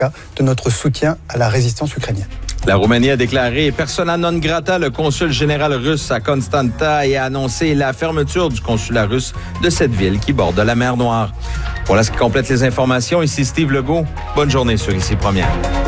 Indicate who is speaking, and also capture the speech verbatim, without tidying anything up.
Speaker 1: de notre soutien à la résistance ukrainienne.
Speaker 2: La Roumanie a déclaré persona non grata le consul général russe à Constanta et a annoncé la fermeture du consulat russe de cette ville qui borde la mer Noire. Voilà ce qui complète les informations. Ici Steve Legault. Bonne journée sur Ici Première.